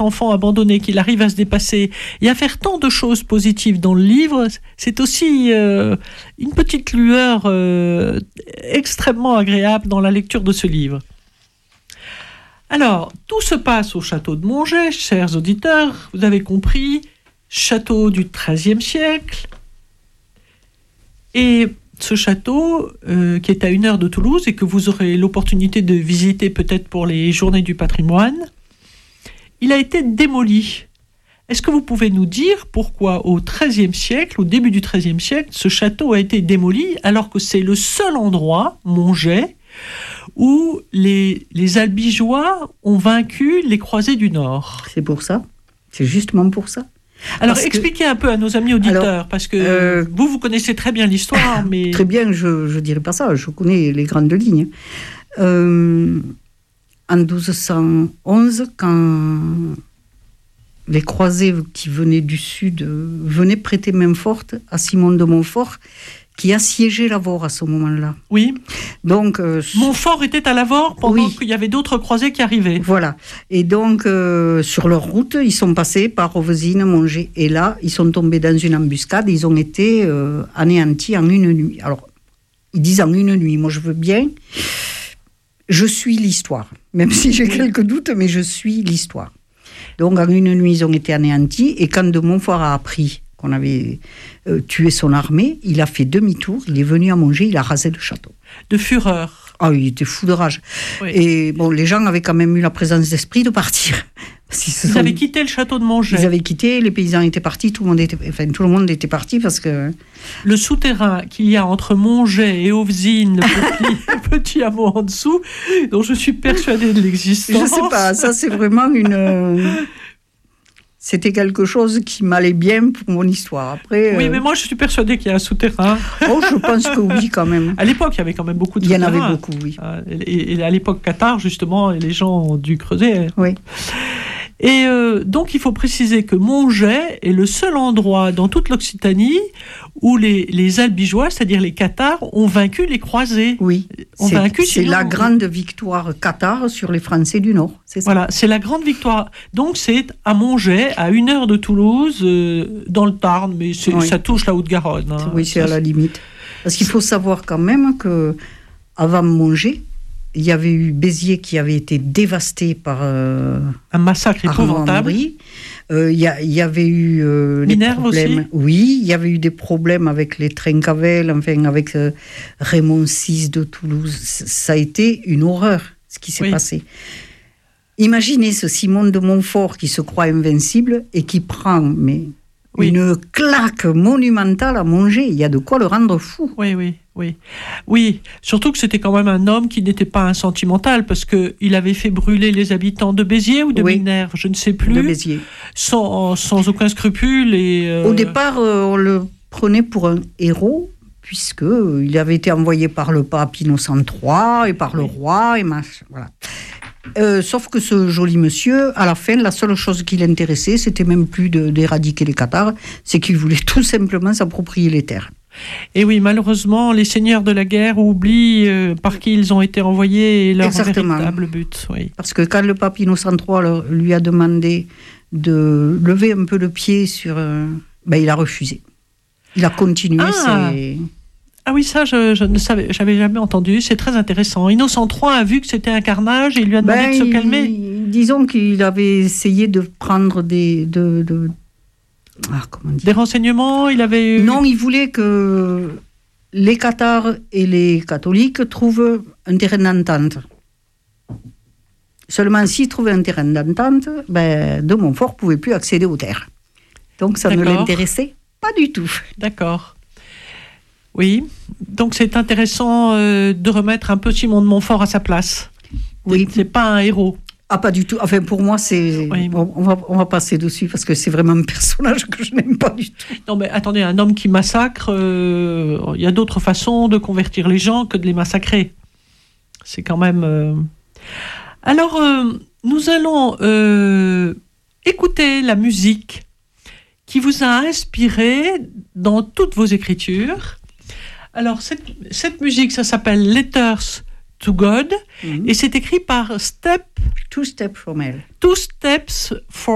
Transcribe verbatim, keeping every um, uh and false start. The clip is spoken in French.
enfant abandonné, qu'il arrive à se dépasser et à faire tant de choses positives dans le livre, c'est aussi euh, une petite lueur euh, extrêmement agréable dans la lecture de ce livre. Alors, tout se passe au château de Monget, chers auditeurs, vous avez compris, château du treizième siècle. Et ce château, euh, qui est à une heure de Toulouse et que vous aurez l'opportunité de visiter peut-être pour les journées du patrimoine, il a été démoli. Est-ce que vous pouvez nous dire pourquoi au treizième siècle, au début du treizième siècle, ce château a été démoli alors que c'est le seul endroit, Monget, où les, les Albigeois ont vaincu les croisés du Nord? C'est pour ça. C'est justement pour ça. Alors, parce expliquez que, un peu à nos amis auditeurs, alors, parce que euh, vous, vous connaissez très bien l'histoire, mais... Très bien, je ne dirais pas ça, je connais les grandes lignes. Euh, en douze cent onze, quand les croisés qui venaient du sud venaient prêter main forte à Simon de Montfort, qui assiégeait Lavaur à ce moment-là. Oui. Donc, euh, Montfort était à Lavaur pendant oui. qu'il y avait d'autres croisés qui arrivaient. Voilà. Et donc, euh, sur leur route, ils sont passés par Rovesine, Monget. Et là, ils sont tombés dans une embuscade. Ils ont été euh, anéantis en une nuit. Alors, ils disent en une nuit. Moi, je veux bien. Je suis l'histoire. Même si j'ai quelques doutes, mais je suis l'histoire. Donc, en une nuit, ils ont été anéantis. Et quand de Montfort a appris qu'on avait euh, tué son armée, il a fait demi-tour, il est venu à Monget, il a rasé le château. De fureur. Ah, il était fou de rage. Oui. Et bon, les gens avaient quand même eu la présence d'esprit de partir. Ils sont... avaient quitté le château de Monget. Ils avaient quitté, les paysans étaient partis, tout le monde était, enfin, tout le monde était parti parce que... Le souterrain qu'il y a entre Monget et Ovzine, le petit, petit hameau en dessous, dont je suis persuadée de l'existence. Je sais pas, ça c'est vraiment une... Euh... C'était quelque chose qui m'allait bien pour mon histoire. Après, oui, euh... mais moi, je suis persuadée qu'il y a un souterrain. Oh, je pense que oui, quand même. À l'époque, il y avait quand même beaucoup de il souterrains. Il y en avait beaucoup, oui. Et, et à l'époque Qatar, justement, les gens ont dû creuser. Oui. Et euh, donc, il faut préciser que Monget est le seul endroit dans toute l'Occitanie où les, les Albigeois, c'est-à-dire les Cathares, ont vaincu les croisés. Oui, ont c'est, vaincu, c'est sinon, la grande victoire cathare sur les Français du Nord. C'est ça. Voilà, c'est la grande victoire. Donc, c'est à Monget, à une heure de Toulouse, euh, dans le Tarn, mais c'est, oui. ça touche la Haute-Garonne. Hein. Oui, c'est ça, à la limite. Parce qu'il faut savoir quand même qu'avant Monget, il y avait eu Béziers qui avait été dévasté par euh, un massacre épouvantable. Euh, il y, a, il y avait eu euh, des Minerve problèmes. Aussi. Oui, il y avait eu des problèmes avec les Trencavel, enfin avec euh, Raymond six de Toulouse. Ça a été une horreur ce qui s'est oui. passé. Imaginez ce Simon de Montfort qui se croit invincible et qui prend mais oui. une claque monumentale à Monget. Il y a de quoi le rendre fou. Oui, oui. Oui, oui, surtout que c'était quand même un homme qui n'était pas un sentimental, parce qu'il avait fait brûler les habitants de Béziers ou de oui. Minerve, je ne sais plus, de Béziers. Sans, sans aucun scrupule. Et, euh... Au départ, euh, on le prenait pour un héros, puisqu'il avait été envoyé par le pape Innocent trois et par le oui. roi, et machin, voilà. Euh, sauf que ce joli monsieur, à la fin, la seule chose qui l'intéressait, c'était même plus de, d'éradiquer les Cathares, c'est qu'il voulait tout simplement s'approprier les terres. Et oui, malheureusement, les seigneurs de la guerre oublient euh, par qui ils ont été envoyés et leur Exactement. véritable but. Oui. Parce que quand le pape Innocent trois leur, lui a demandé de lever un peu le pied sur... Euh, ben, il a refusé. Il a continué. Ah, ses... ah oui, ça, je, je ne savais, j'avais jamais entendu. C'est très intéressant. Innocent trois a vu que c'était un carnage et il lui a demandé ben, de se calmer. Il, disons qu'il avait essayé de prendre des... De, de, Ah, comment dire ? Des renseignements, il avait eu... Non, il voulait que les Cathares et les catholiques trouvent un terrain d'entente. Seulement s'ils trouvaient un terrain d'entente, ben, de Montfort ne pouvait plus accéder aux terres. Donc ça D'accord. ne l'intéressait pas du tout. D'accord. Oui, donc c'est intéressant euh, de remettre un peu Simon de Montfort à sa place. Oui. C'est, c'est pas un héros. Ah, pas du tout. Enfin, pour moi, c'est... Oui. On, on, va, on va passer dessus parce que c'est vraiment un personnage que je n'aime pas du tout. Non, mais attendez, un homme qui massacre, il euh, y a d'autres façons de convertir les gens que de les massacrer. C'est quand même... Euh... Alors, euh, nous allons euh, écouter la musique qui vous a inspiré dans toutes vos écritures. Alors, cette, cette musique, ça s'appelle « Letters to God » mm-hmm. et c'est écrit par Step... Two Steps from Hell. Two Steps for